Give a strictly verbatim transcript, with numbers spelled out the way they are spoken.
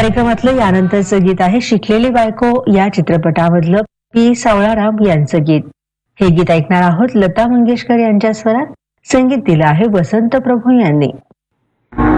कार्यक्रमातलं यानंतरचं गीत आहे शिकलेली बायको या चित्रपटामधलं पी सावळाराम यांचं गीत. हे गीत ऐकणार आहोत लता मंगेशकर यांच्या स्वरात. संगीत दिलं आहे वसंत प्रभू यांनी.